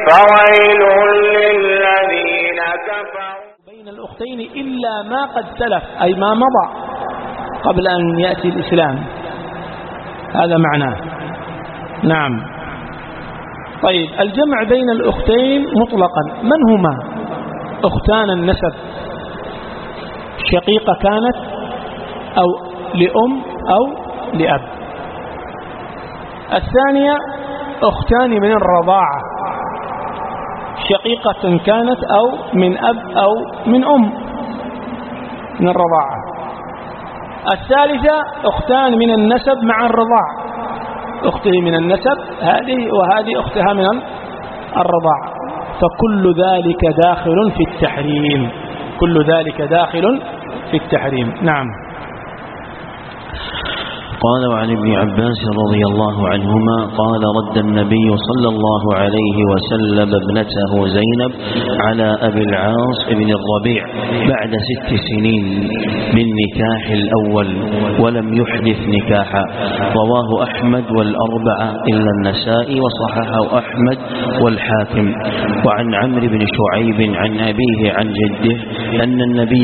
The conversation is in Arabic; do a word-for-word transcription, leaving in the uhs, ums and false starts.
فويل للذين كفروا. بين الأختين إلا ما قد سلف، أي ما مضى قبل أن يأتي الإسلام، هذا معناه. نعم. طيب، الجمع بين الأختين مطلقا من هما؟ أختان النسب، شقيقة كانت أو لأم أو لأب. الثانية أختان من الرضاعة، شقيقة كانت أو من أب أو من أم من الرضاعة. الثالثة أختان من النسب مع الرضاعة، أخته من النسب هذه وهذه أختها من الرضاعة. فكل ذلك داخل في التحريم، كل ذلك داخل في التحريم. نعم. قال وعن ابن عباس رضي الله عنهما قال رد النبي صلى الله عليه وسلم ابنته زينب على أبي العاص بن الربيع بعد ست سنين بالنكاح الأول ولم يحدث نكاحا. رواه أحمد والأربعة إلا النسائي وصححه أحمد والحاكم. وعن عمرو بن شعيب عن أبيه عن جده أن النبي